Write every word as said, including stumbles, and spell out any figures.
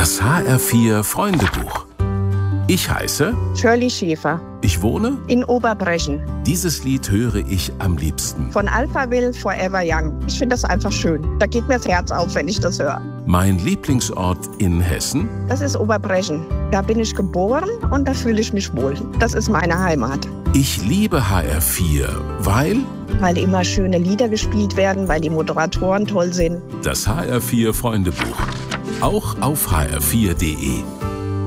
Das H R vier Freundebuch. Ich heiße Shirley Schäfer. Ich wohne In Oberbrechen. Dieses Lied höre ich am liebsten. Von Alphaville Forever Young. Ich finde das einfach schön. Da geht mir das Herz auf, wenn ich das höre. Mein Lieblingsort in Hessen? Das ist Oberbrechen. Da bin ich geboren und da fühle ich mich wohl. Das ist meine Heimat. Ich liebe H R vier, weil... Weil immer schöne Lieder gespielt werden, weil die Moderatoren toll sind. Das H R vier Freundebuch. Auch auf h r vier punkt de.